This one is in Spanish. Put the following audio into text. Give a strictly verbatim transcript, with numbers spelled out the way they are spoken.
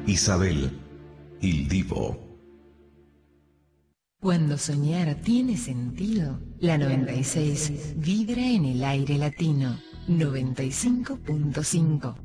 Isabel, Il Divo. Cuando soñar tiene sentido, la noventa y seis vibra en el aire latino. noventa y cinco punto cinco.